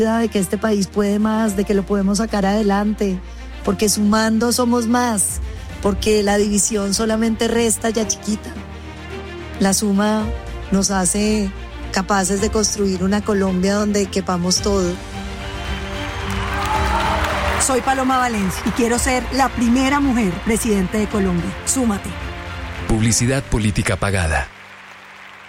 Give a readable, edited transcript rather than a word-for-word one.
de que este país puede más, de que lo podemos sacar adelante, porque sumando somos más, porque la división solamente resta ya chiquita. La suma nos hace capaces de construir una Colombia donde quepamos todo. Soy Paloma Valencia y quiero ser la primera mujer presidente de Colombia. Súmate. Publicidad política pagada.